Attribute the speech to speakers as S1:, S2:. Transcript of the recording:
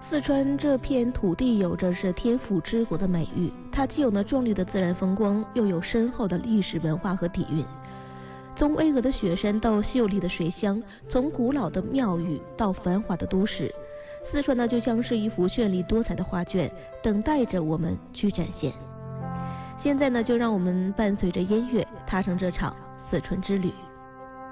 S1: 四川这片土地有着是天府之国的美誉，它既有壮丽的自然风光，又有深厚的历史文化和底蕴。从巍峨的雪山到秀丽的水乡，从古老的庙宇到繁华的都市，四川呢就像是一幅绚丽多彩的画卷，等待着我们去展现。现在呢，就让我们伴随着音乐踏上这场四川之旅。